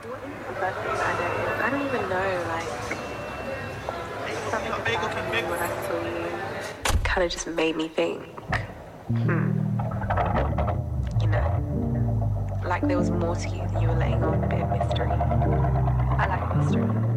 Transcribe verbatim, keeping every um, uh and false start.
What is the first thing I noticed? I don't even know, like, something about you when I saw you kind of just made me think, hmm, you know, like there was more to you than you were letting on, a bit of mystery. I like mystery.